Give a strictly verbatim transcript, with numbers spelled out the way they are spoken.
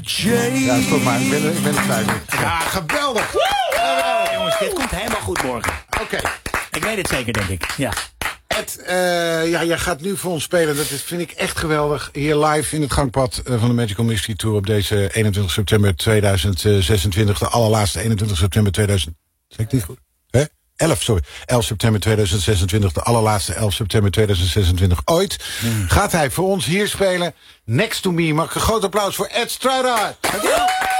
Jay. Ja, stop maar. Ik ben, ik ben er klaar mee. Ja, geweldig. Oh, jongens, dit komt helemaal goed morgen. Oké. Okay. Ik weet het zeker, denk ik. Ja. Ed, uh, ja, jij gaat nu voor ons spelen. Dat is, vind ik echt geweldig. Hier live in het gangpad uh, van de Magical Mystery Tour op deze eenentwintig september tweeduizend zesentwintig. De allerlaatste eenentwintig september tweeduizend... Zeg ik niet goed? Hè? elf, sorry. elf september tweeduizend zesentwintig. De allerlaatste elf september tweeduizend zesentwintig ooit. Mm. Gaat hij voor ons hier spelen. Next to Me. Mag ik een groot applaus voor Ed Struider.